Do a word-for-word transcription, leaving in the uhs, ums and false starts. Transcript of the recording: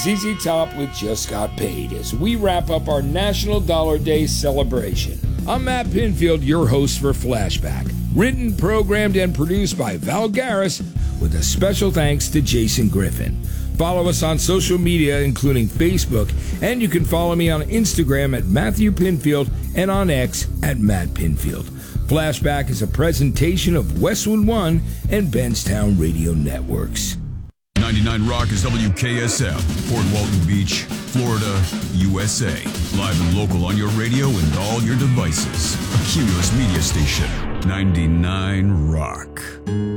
Z Z Top with Just Got Paid as we wrap up our National Dollar Day celebration. I'm Matt Pinfield, your host for Flashback. Written, programmed, and produced by Val Garris, with a special thanks to Jason Griffin. Follow us on social media, including Facebook, and you can follow me on Instagram at Matthew Pinfield and on X at Matt Pinfield. Flashback is a presentation of Westwood One and Benstown Radio Networks. ninety-nine Rock is W K S F, Port Walton Beach, Florida, U S A. Live and local on your radio and all your devices. A Cumulus media station. ninety-nine Rock.